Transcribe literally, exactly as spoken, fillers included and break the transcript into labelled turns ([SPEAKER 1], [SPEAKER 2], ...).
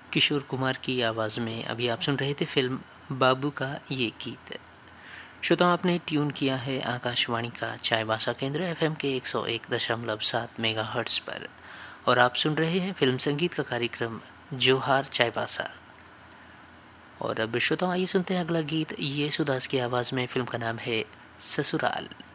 [SPEAKER 1] किशोर कुमार की आवाज़ में अभी आप सुन रहे थे फिल्म बाबू का ये गीत। श्रोताओं, आपने ट्यून किया है आकाशवाणी का चाईबासा केंद्र एफएम के एक सौ एक दशमलव सात मेगाहर्ट्ज़ पर और आप सुन रहे हैं फिल्म संगीत का कार्यक्रम जोहार चाईबासा। और अब श्रोताओं, आइए सुनते हैं अगला गीत येसुदास की आवाज़ में। फिल्म का नाम है ससुराल।